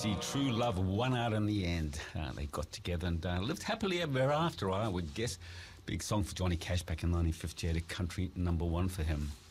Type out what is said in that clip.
see true love won out in the end. They got together and lived happily ever after, I would guess. Big song for Johnny Cash back in 1958, a country #1 for him.